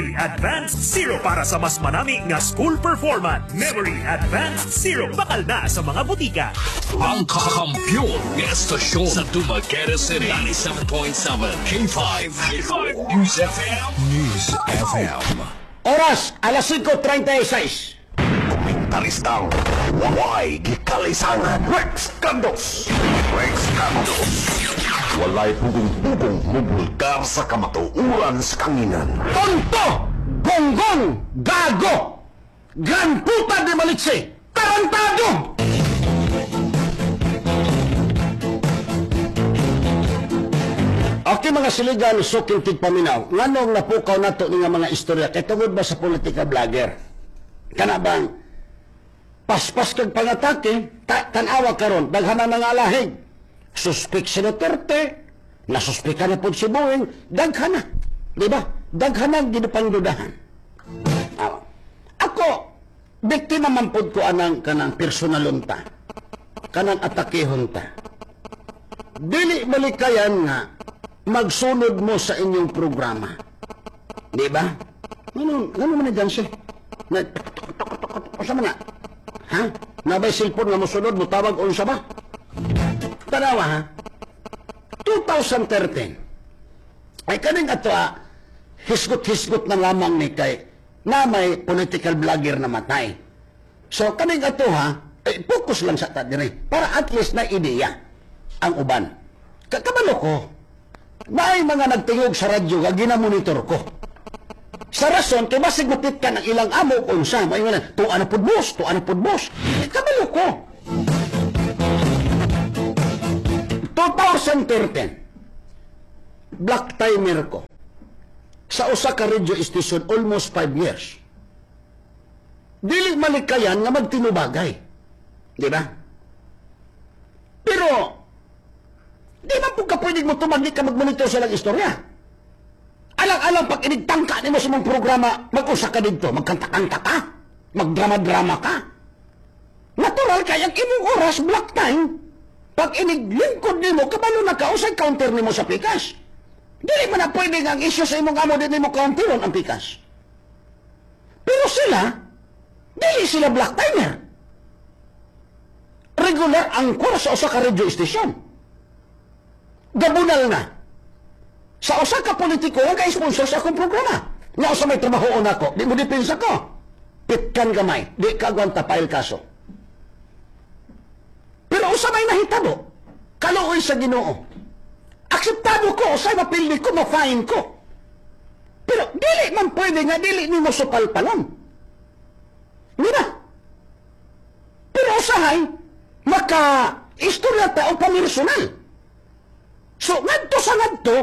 Memory Advanced Zero para sa mas manami nga school performance. Memory Advanced Zero bakal na sa mga butika. Ang kakampyon ng estasyon sa Dumaguete City 97.7 K5 News FM. News FM. Oras, alas 5:36. Komentaristang walay gikalisangan. Rex Candos. Rex Candos. Walay pugong-pugong mubulgar sa kamatuuran sa kanginan. Tonto! Gonggong! Gago! Gran puta de Malitse! Tarantado! Okay mga siligan, suking tigpaminaw. Nganong napukaw nato nga mga istorya kay tungod ba sa politika vlogger? Kana bang paspas kag pangatake, tanawa karon daghanan nga lahig. Suspek si Duterte, nasuspeka na po si Boeing, daghan na. Di ba? Daghan na ginapangdudahan. Ako, biktima man po ko kanang personalunta. Kanang atakehon ta. Dili malikayan nga magsunod mo sa inyong programa. Di ba? Ano man na dyan siya? Asa man na? Ha? Nabay silpon nga mo sunod, mo tawag o sa ba? Tanawa ha? 2013. Ay kaning ato hisgot-hisgot na lamang ni kay na may political vlogger na matay. So kaning ato focus lang sa ta dire para at least na ideya ang uban. Kabalo ko. May mga nagtingog sa radyo nga ginamonitor ko. Sa rason, kay basig mapit ka ng ilang amo kung sa, may mga, to ano pudbos. Kabalo ko. 2013, black timer ko. Sa usa ka radio station, almost 5 years. Dili malikayan nga magtinubagay. Di ba? Pero, di ba po ka pwede mo tumagli ka magmonitor sa lang istorya? Alang-alang pag inigtangka mo sa mong programa, mag-usa ka dito, magkanta-kanta ka, magdrama-drama ka. Natural kaya ang imong oras, black time, pag iniglingkod mo, kabalo na ka, usay counter mo sa pikas. Dili man na pwede ang issue sa imong amo, din mo counteron ang pikas. Pero sila, dili sila black timer. Regular angkor sa usa ka radio station. Gabunal na. Sa usa ka politiko nga ka-sponsor sa akong programa. Nga usa may trabahoon ako, di mo depensa ko. Pitkan gamay, di ka agwanta file kaso. Pero usa may nahitabo, kaluoy sa Ginoo. Akseptado ko, usay mapildi ko, ma-fine ko. Pero dili man pwede nga, dili ni mo supalpalon. Di ba? Pero usahay, maka-istorya ta o pamirsunal. So, ngadto sa ngadto,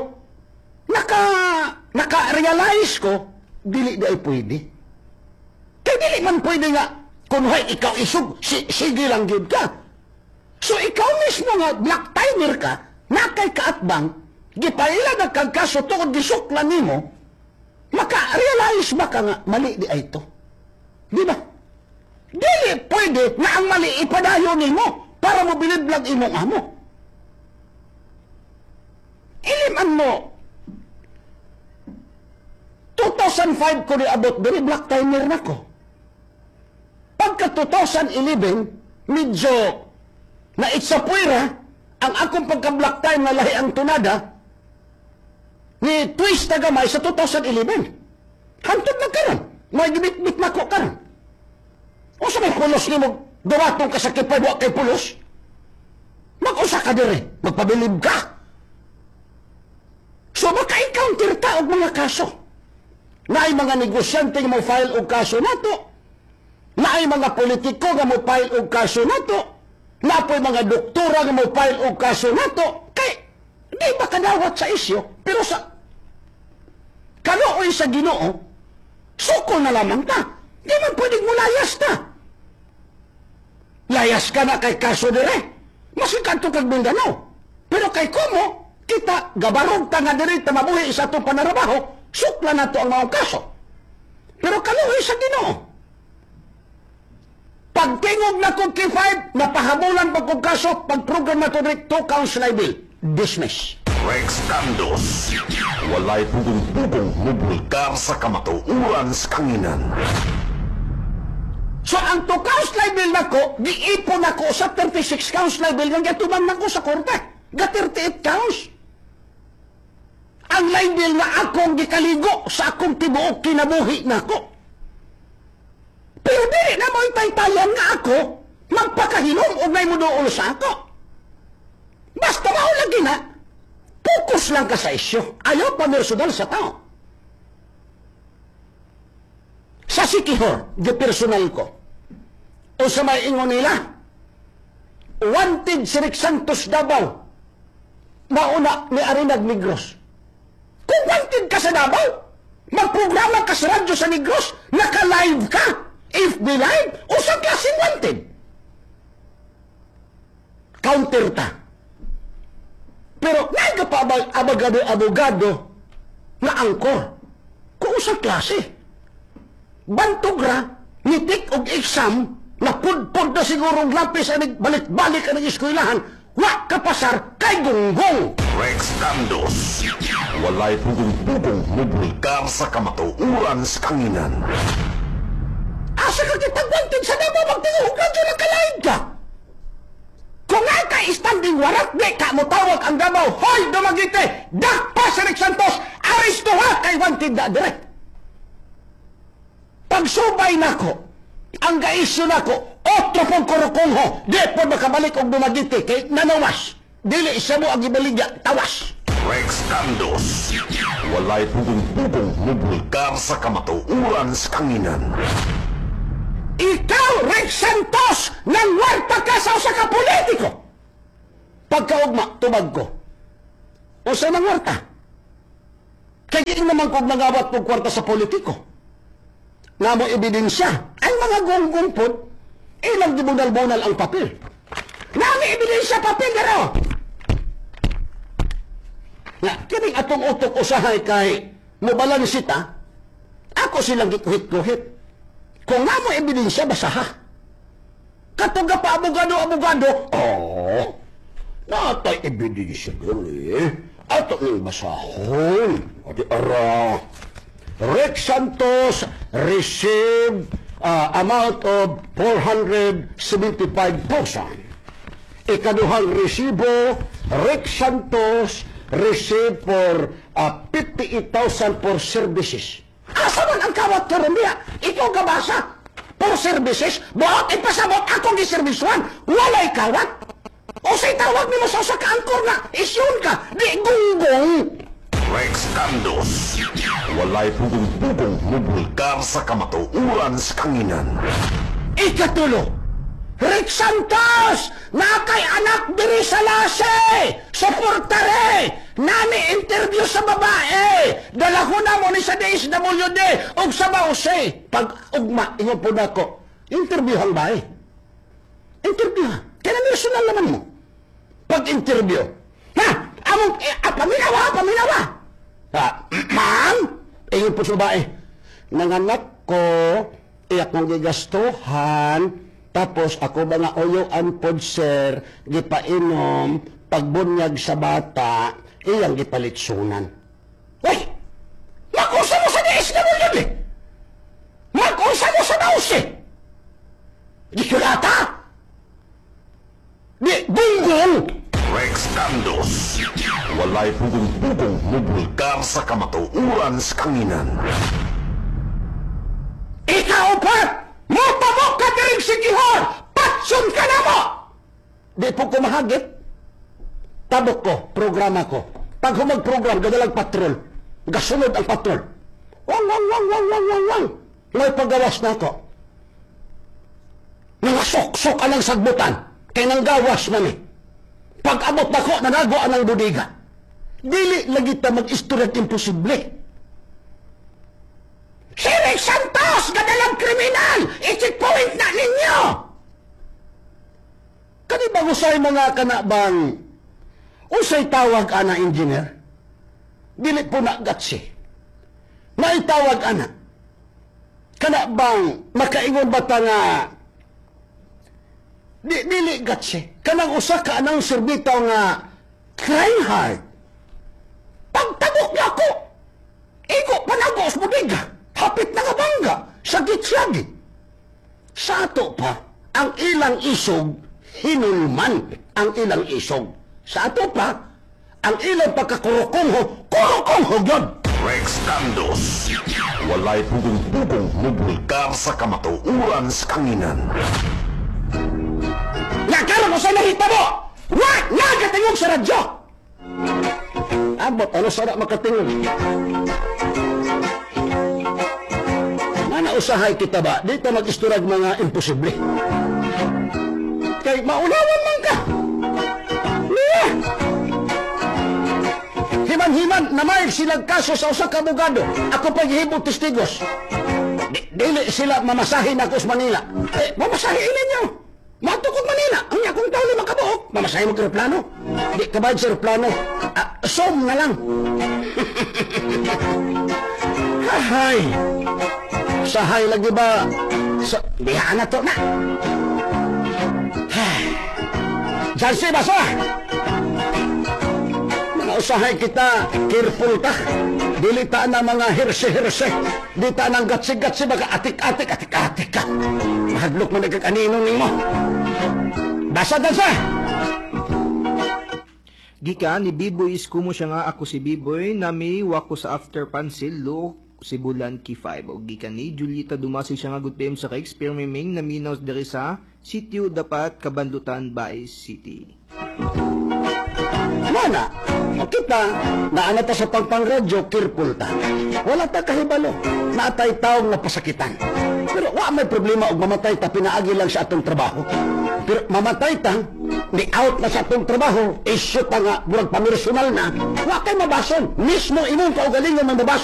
naka-realize ko, dili di ay pwede. Kaya dili man pwede nga, kung ikaw isug, sige lang yun ka. So, ikaw mismo nga, black timer ka, nakay kaatbang, gipaila na kagkaso tungod gisuklan nimo, maka-realize ba ka nga, mali di ay ito. Di ba? Dili pwede na ang mali ipadayo nimo para mo biniblag imong amo. Iliman mo, 2005 ko niabot, diri black timer na ko. Pagka 2011, medyo naitsapuira ang akong pagka-black time na lahi ang tunada ni twist na gamay sa 2011. Hantod na karon. May gibit-bit na ko karon. O sa may pulos ni mo, dumatong ka sa kipay mo kay pulos, mag-usa ka dire, magpabilib ka. So maka-encounter ta og mga kaso. Naay mga negosyante nga mo file og kaso nato. Naay mga politiko nga mo file og kaso nato. Napoy mga doktora nga mo file og kaso nato. Kay di ba kadawat sa isyo, pero sa kaluoy sa Ginoo, suko na lamang ta. Di man pwedeng mo layas ta. Layas ka na kay kaso dire. Masikanto kag Mindanao. Pero kay Kumo, kita gabarog ta nga dire ta mabuhi sa itong panarabaho, sukla na to ang mga kaso. Pero kaluoy sa Ginoo. Pagtingog na kong K5, napahabulan pa kong kaso, pag-program na to direct to counsel I bill. Dismiss. Rex Candos. Walay pugong-pugong mubulkar sa kamatuuran sa kanginan. So ang 2 counts libel nako, giipon ako sa 36 counts libel nga gatuman nako sa korte. Ga 38 counts. Ang libel nga akong gikaligo sa akong tibuok kinabuhi nako. Pero dili na mo itaytayan nga ako magpakahinom o may muduol sa ako. Basta mao lagi na, focus lang ka sa isyo. Ayaw pa personal sa tao. Sa sikihor, di personal ko. O sa may ingon nila, wanted si Rick Santos Davao. Mauna ni Arinag Negros. Kung wanted ka sa Davao, magprograma ka sa radyo sa Negros, naka-live ka, FB Live, o sa klaseng wanted. Counter ta. Pero naga pa abogado na angkor. Kung sa klase. Bantugra, nitik og exam, napudpod na sigurong lapis ang balik-balik ang eskwelahan, wak kapasar kay gunggong. Rex Candos. Walay pugong-pugong mubulkar sa kamatuuran sa kanginan. Asa ka kitagwantin sa Davao magtingog radyo na kalaid ka? Kung nga ka standing warrant, di ka mo tawag ang Davao, hoy dumagite, dakpa si Rick Santos, aristo ha kay wanted na direct. Pagsubay nako, ang gaisyo nako, otro pong kurukungho, di po makabalik og dumagite kay nanawas. Dili isa mo ang ibaligya, tawas. Rex Candos. Walay pugong-pugong mubulkar sa kamatuuran sa kanginan. Ikaw, Rick Santos, nangwarta ka sa usa ka politiko. Pagkaugma, tubag ko. O sa nangwarta? Kaya naman kong nangawat ng kwarta sa politiko. Nga mo ebidensya, ang mga gonggong ilang dibunal-bunal ang papel. Nga may ebidensya papel garo. Nga, kining atong utok usahay kay mubalansita, ako silang gikuhit-kuhit. Kung nga mo ebidensya, basaha. Katuga pa abogado, natay ebidensya gali. Ato yung basahon. O di ara. Rick Santos received amount of 475,000. Ikaduhang resibo, Rick Santos received for 58,000 for services. Asa man ang kawat karon diya? Ikaw gabasa. For services, buhat ipasabot akong giserviswan. Walay kawat. O say tawag ni mo sa kaangkor na isyon ka. Di gunggong. Rex Candos. Walay pugong-pugong mubulkar sa kamatuuran sa kanginan. Ikatulo, Rick Santos! Nakay anak diri sa lase! Suportare! Nani interview sa babae! Dalahuna mo ni sa DSWD o sa Bause! Pag ugma, ingo po na ko, interview hang ba eh? Interview ha? Kaya personal naman mo. Pag-interview. Ha? Among, paminawa! Ha? Ma'am? Ingo po sa babae. Nanganak ko, iyak mong gigastuhan, tapos ako ba nga oyoan pod sir, gipainom, pagbunyag sa bata, iyang gipalitsunan. Uy! Mag-usa mo sa DSWD! Mag-usa mo sa Bause! Di kulata! Di bunggong! Rex Candos. Walay pugong-pugong mubulkar sa kamatuuran sa kanginan. Ikaw pa! Mupamok ka diring sikihor! Patsun ka na mo! Di po ko mahagit. Tabok ko, programa ko. Pag humag-program, gadalang patrol. Gasunod ang patrol. Wang! May paggawas na ako. Nangasok-sok anang sagbutan. Kaya nang gawas na ni. Pag abot na ko, nanago anang budiga. Dili lagi ta mag-istorya't imposible. Si Rick Santos, gadalang kriminal! I-checkpoint na ninyo! Kani ba usay mga kanabang usay tawag ana engineer? Dili po na gatsi. Naitawag ana. Kanabang makaingon ba ta nga dili gatsi. Kanang usa ka anang serbitaw nga try hard. Pagtabok niya ako, iko panagos mo diga, hapit na kabangga, sagit-sagit. Sa ato pa, ang ilang isog, hinulman ang ilang isog. Sa ato pa, ang ilang pagkakurukungho, kurukungho yun. Rex Candos. Walay pugong-pugong mubulkar sa kamatuuran sa kanginan. Nagkaroon ko sa nakita mo! Wag! Nagatingog sa radyo! Abot, ano sana makatingog? Usahay kita ba? Dito mag-isturag mga imposible. Kay maunawan man ka. Yeah. Himan-himan, namayag silang kaso sa usa ka abogado. Ako paghihibong testigos. Dili sila mamasahin ako sa Manila. Mamasahin ninyo. Matukog Manila. Ang akong tao lima kabuok. Mamasahin mo aeroplano. Di kabayad sa aeroplano. Som na lang. Hahay. Sahay lagi ba? Biha na to na. Jansi basa. Mga usahay kita, careful ta. Dili ta na mga hirse-hirse. Di ta nang gatsi-gatsi baga atik-atik ka. Mahadlok mo na kaninong nimo. Basa. Gika ni Biboy iskumo siya nga ako si Biboy na may wako sa after pansil look si Bulan K5 o gikan ni Julieta Dumasi siya nga good PM sa ka-experiming na minaw diri sa sitio dapat Kabandutan Bay City. Mana, kita naana ta sa pagpangradyo, careful ta. Wala ta kahibalo, naatay taong napasakitan. Pero wa may problema og mamatay ta pinaagi lang sa atong trabaho. Pero mamatay ta, ni out na sa atong trabaho, issue ta nga, burag pamirsonal na, wa kay mabason. Mismo imong kaugalingon man mabason.